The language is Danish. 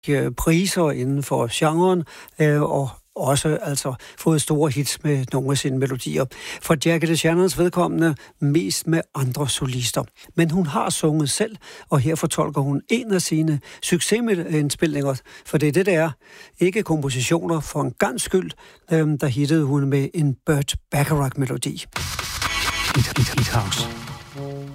priser inden for genren, og også altså fået store hits med nogle af sine melodier. For Jackie DeShannons vedkommende mest med andre solister. Men hun har sunget selv, og her fortolker hun en af sine succesindspilninger, for det er det, der er. Ikke kompositioner, for en gangs skyld, der hittede hun med en Burt Bacharach-melodi. Hit House.